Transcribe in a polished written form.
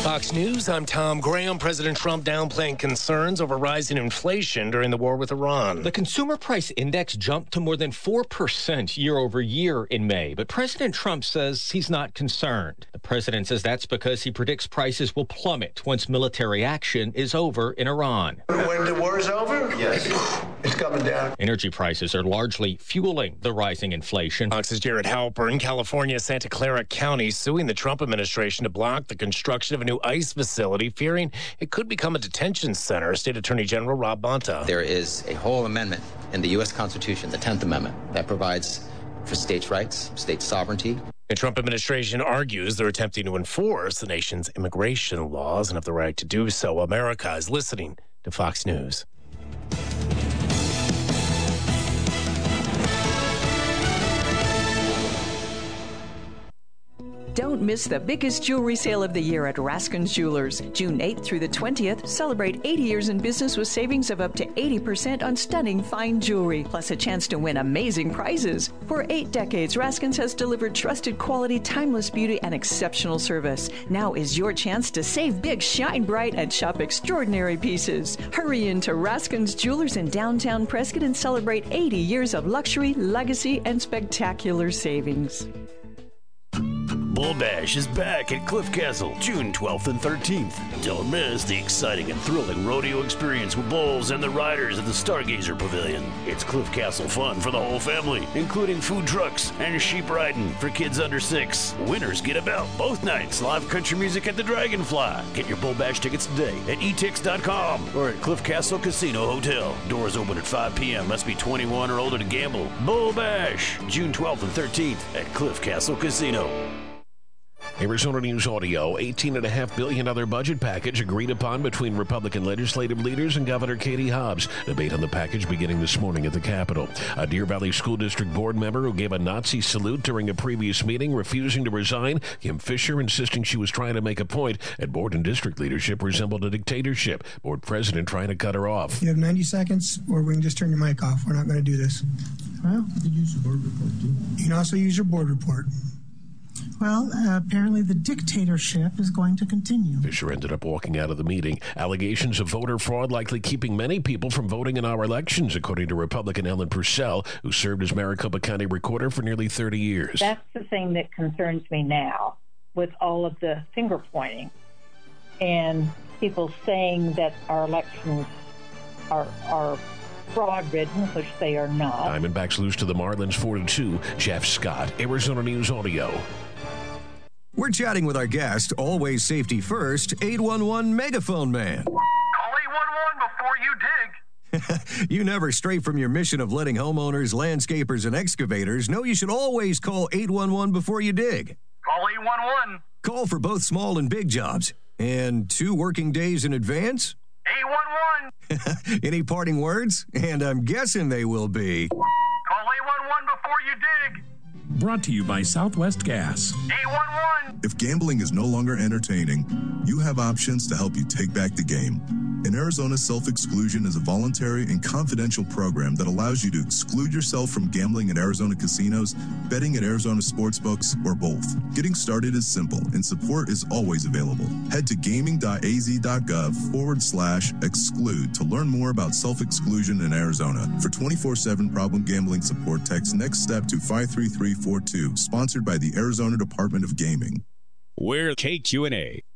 Fox News, I'm Tom Graham. President Trump downplaying concerns over rising inflation during the war with Iran. The consumer price index jumped to more than 4% year over year in May, but President Trump says he's not concerned. The president says that's because he predicts prices will plummet once military action is over in Iran. When the war is over? Yes. It's coming down. Energy prices are largely fueling the rising inflation. Fox's Jared Halpern, California, Santa Clara County, suing the Trump administration to block the construction of a new ICE facility, fearing it could become a detention center. State Attorney General Rob Bonta. There is a whole amendment in the U.S. Constitution, the 10th Amendment, that provides for states' rights, state sovereignty. The Trump administration argues they're attempting to enforce the nation's immigration laws and have the right to do so. America is listening to Fox News. Don't miss the biggest jewelry sale of the year at Raskin's Jewelers. June 8th through the 20th, celebrate 80 years in business with savings of up to 80% on stunning fine jewelry, plus a chance to win amazing prizes. For 8 decades, Raskin's has delivered trusted quality, timeless beauty, and exceptional service. Now is your chance to save big, shine bright, and shop extraordinary pieces. Hurry into Raskin's Jewelers in downtown Prescott and celebrate 80 years of luxury, legacy, and spectacular savings. Bull Bash is back at Cliff Castle, June 12th and 13th. Don't miss the exciting and thrilling rodeo experience with bulls and the riders at the Stargazer Pavilion. It's Cliff Castle fun for the whole family, including food trucks and sheep riding for kids under 6. Winners get a belt both nights. Live country music at the Dragonfly. Get your Bull Bash tickets today at etix.com or at Cliff Castle Casino Hotel. Doors open at 5 p.m. Must be 21 or older to gamble. Bull Bash, June 12th and 13th at Cliff Castle Casino. Arizona News Audio, $18.5 billion budget package agreed upon between Republican legislative leaders and Governor Katie Hobbs. Debate on the package beginning this morning at the Capitol. A Deer Valley School District board member who gave a Nazi salute during a previous meeting, refusing to resign. Kim Fisher insisting she was trying to make a point, and board and district leadership resembled a dictatorship. Board president trying to cut her off. You have 90 seconds, or we can just turn your mic off. We're not going to do this. Well, you can use the board report, too. You can also use your board report. Well, apparently the dictatorship is going to continue. Fisher ended up walking out of the meeting. Allegations of voter fraud likely keeping many people from voting in our elections, according to Republican Ellen Purcell, who served as Maricopa County recorder for nearly 30 years. That's the thing that concerns me now, with all of the finger pointing and people saying that our elections are fraud-ridden, which they are not. Diamondbacks lose to the Marlins 4-2. Jeff Scott, Arizona News Audio. We're chatting with our guest, always safety first, 811 Megaphone Man. Call 811 before you dig. You never stray from your mission of letting homeowners, landscapers, and excavators know you should always call 811 before you dig. Call 811. Call for both small and big jobs. And 2 working days in advance? 811. Any parting words? And I'm guessing they will be. Call 811 before you dig. Brought to you by Southwest Gas. 811. If gambling is no longer entertaining, you have options to help you take back the game. In Arizona, self-exclusion is a voluntary and confidential program that allows you to exclude yourself from gambling at Arizona casinos, betting at Arizona sportsbooks, or both. Getting started is simple, and support is always available. Head to gaming.az.gov/exclude to learn more about self-exclusion in Arizona. For 24/7 problem gambling support, text Next Step to 53342, sponsored by the Arizona Department of Gaming. We're KQNA.